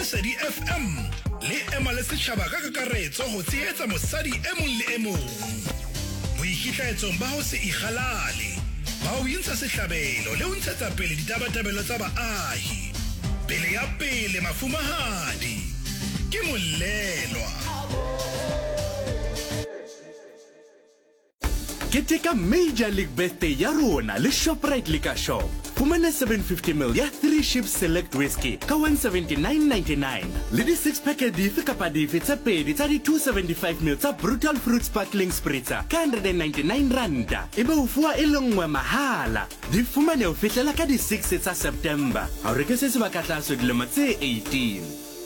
Lesedi FM le ema le setjhaba ka kakaretso ho tshehetsa mosadi e mong le e mong. Boikitlaetsong ba ho se ikgalale, ba ho intsha sehlabelo le ho ntshetsa pele ditabatabelo tsa baahi. Pele ya pele mafumahadi ke molelwa. Keteka Major League Birthday ya rona le Shoprite Liquor Shop. Fumana 750ml ya 3 Ships Select Whiskey ka 179.99. Le di 6 pack dife kapa dife tsa pedi tsa di 275ml tsa Brutal Fruit Sparkling Spritzer ka 199 randa. Ebe o fuwa e le nngwe mahala. Di fumane ho fihlela ka di 6 tsa September. Ha o rekise sebaka tlase dilemo tse 18.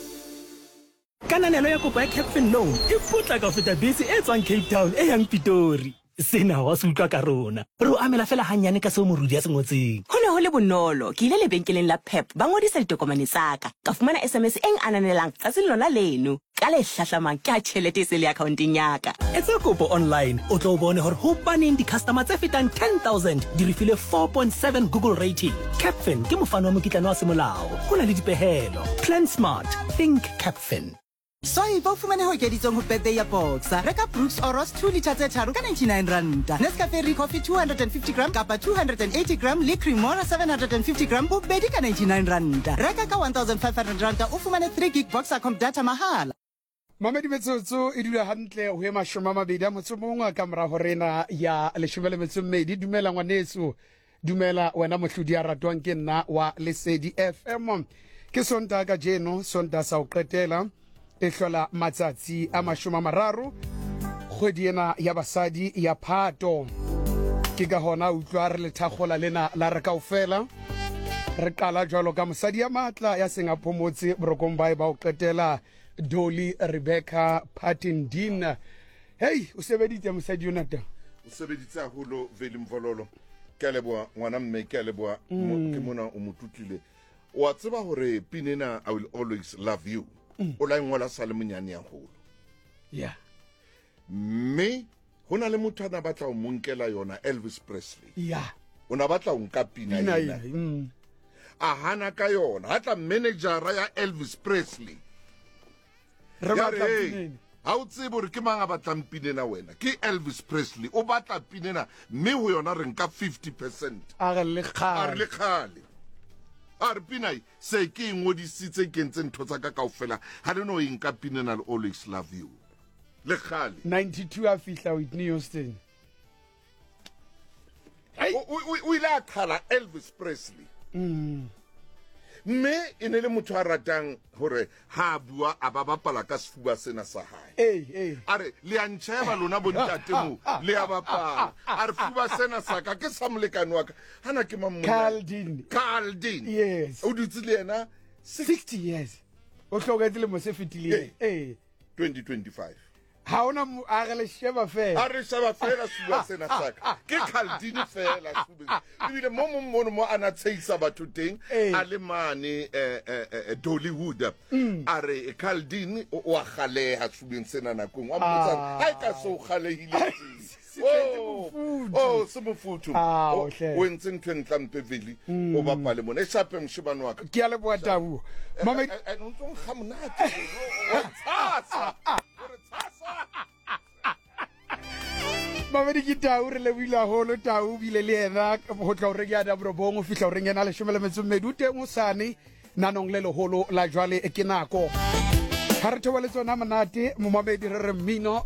Kananelo ya kopo ya Capfin Loan e putla ka feta bese e tswang Cape Town e yang Pitori. Sena wa se utlwa ka rona re o amela fela hanyane ka seo morudi ya se ngotseng ho ne ho le bonolo ke ile lebenkeleng la Pep ba ngodisa ditokomane tsaka ka fumana SMS eng ananelang tsa lona leno ka le hlahlamang ka tjhelete se le accounteng ya ka etsa kopo online o tlo bone hore ho baneng di customer tse fetang 10,000 di refile 4.7 Google rating. Capfin ke mofano wa mokitlano wa semolao ho na le dipehelo. Plan smart, think Capfin. Soy ba fumane ho keditsong ho birthday ya Boxer. Reka Brooks Oros 2 litre tse 3 ka 99 rand. Nescafe Coffee 250 gram kapa 280 gram le Cremora 750 gram bobedi ka 99 rand. Reka ka 1,500 rand o fumane 3 gig Boxer com data mahala. Mamedi metsotso e dula hantle ho ema shoma mabedi a motso mongwe ka mora horena ya leshobele metso mmedi. Dumela ngwaneso, dumela wena mohlodi ya ratwang ke nna wa Lesedi FM. Ke sonta ka jeno, sonta sa o qetela e hlola matsatsi a mashoma mararo kgwedi ena ya basadi ya Phato. Ke ka hona utlwa re le thakgola lena la re kaofela re qala jwalo ka mosadi ya matla ya seng a phomotse Brokombae ba o qetela Dolly Rebecca Patindin. Hey, o sebeditse mosadi Jonathan? O sebeditse haholo Veli Mvololo. Ke a leboha ngwana mme, ke a leboha ke mona o motutlile. Wa tseba hore pinena I will always love you. O la ngola sa le monyane ya holo. Yeah. Me hona le motho ana batla o monkela yona Elvis Presley. Yeah. Ona batla o nka pina ena. A hana ka yona, hatla manager ya Elvis Presley. Re batla pinena. Ha o tsebe hore ke manga batla mpinena wena. Ke Elvis Presley. O batla pinena me ho yona re nka 50%. A re le khale. A re le khale. Arpinai se ke ngodisitse ke ntse ntho tsa ka kaofela ha le no inka pinena I'll always love you le khale 92 a fihla Whitney Houston. We la khala Elvis Presley me ene le motho a ratang hore ha bua a ba bapala ka sefuba sena sa hae are le a ntsheba lona bontate mo le a bapala are fuba sena sa ka ke sa molekane wa ka hana ke mamona Caldin yes o dutse le yena 60 years o tlogetse le mo se fitile 2025 ha ona a re le sheba fela a re sheba fela suwa sena saka ke Caldin fela suba ibile mo ana tseisa batho teng a le mane Dollywood are Caldin o a galeha subeng sena nakong wa mmotsa ha ka so galehile oh se mofuthu o ntse ntwe ntlampe Veli o bapale mona e shape mshibano wa ka ke a le boa tabu mama no ntong khamnate o tsasa Mama di Tau re le buile haholo Tau bile le ena ho tla o re ya da borobong o fihla o reng ena le shomela metso medu teng o sane nanong le leholo la jwale e ke nako ha re thoba le tsona monate mo mamedi re re mino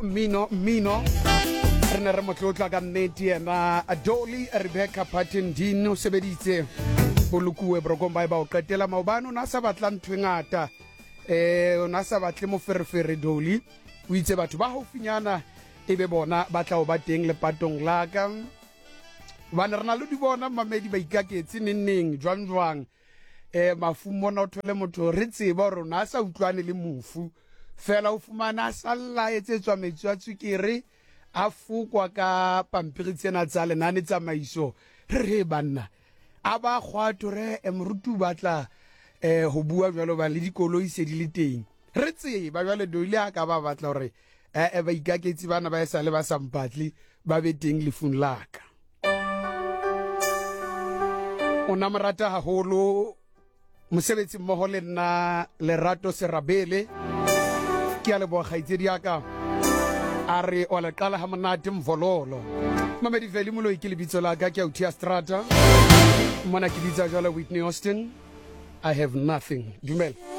re ne re motlotla ka nnete ena Dolly Rebecca Patindin o sebeditse bolukuwe Brokombae ba o qetela maobane o na sa batla ntwe ngata o na sa batle mo ferefere Dolly o itse batho ba haufinyana ebe bona ba tla o ba teng le patong la ka bana rena le di bona mamedi ba ikaketse neng jwang mafumo na o thole motho re tseba rona sa utlwane le mofu fela o fumana salla etsetswa metso a tswekere a fukwa ka pampiri tsena tsa lenane tsamaiso re banna a ba khwato re emrutu batla ho bua jwalo ba le dikoloi se di le teng re tseba jwale Dolly a ka ba batla hore ba ikaketse bana ba sa le ba sampatli ba be teng le phone laka ona morata haholo mosebetsi mmoho le nna Lerato Serabele ke a leboga kgaitsedi yaka a re o le qala ha monate Mvololo Mamedi Veli Moloi ke lebitso la ka ke Autia Strata mona ke bitsa jwale Whitney Austin I have nothing dumela